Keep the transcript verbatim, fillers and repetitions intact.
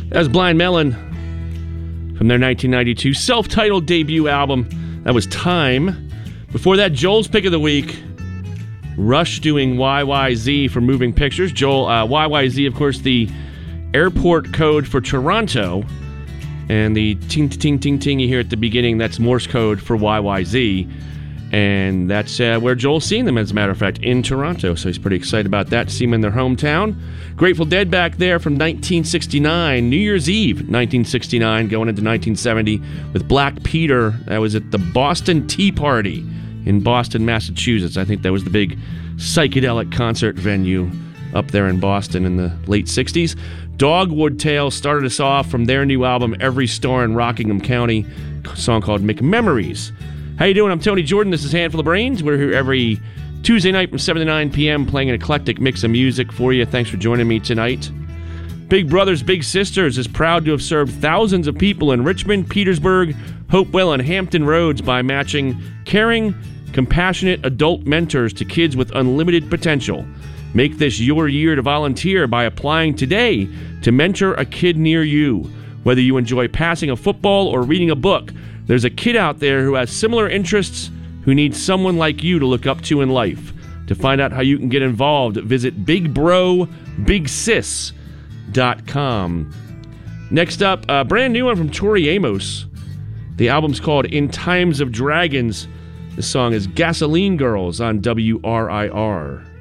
That was Blind Melon from their nineteen ninety-two self-titled debut album. That was Time. Before that, Joel's Pick of the Week. Rush doing Y Y Z for Moving Pictures. Joel, uh, Y Y Z, of course, the airport code for Toronto. And the ting, ting, ting, ting you hear at the beginning, that's Morse code for Y Y Z. And that's uh, where Joel's seeing them, as a matter of fact, in Toronto. So he's pretty excited about that, see them in their hometown. Grateful Dead back there from nineteen sixty-nine, New Year's Eve, nineteen sixty-nine, going into nineteen seventy, with Black Peter. That was at the Boston Tea Party in Boston, Massachusetts. I think that was the big psychedelic concert venue up there in Boston in the late sixties. Dogwood Tale started us off from their new album, Every Store in Rockingham County, a song called McMemories. How you doing? I'm Tony Jordan. This is Handful of Brains. We're here every Tuesday night from seven to nine p.m. playing an eclectic mix of music for you. Thanks for joining me tonight. Big Brothers Big Sisters is proud to have served thousands of people in Richmond, Petersburg, Hopewell, and Hampton Roads by matching caring, compassionate adult mentors to kids with unlimited potential. Make this your year to volunteer by applying today to mentor a kid near you. Whether you enjoy passing a football or reading a book, there's a kid out there who has similar interests who needs someone like you to look up to in life. To find out how you can get involved, visit big bro big sis dot com. Next up, a brand new one from Tori Amos. The album's called In Times of Dragons. The song is Gasoline Girls on W R I R.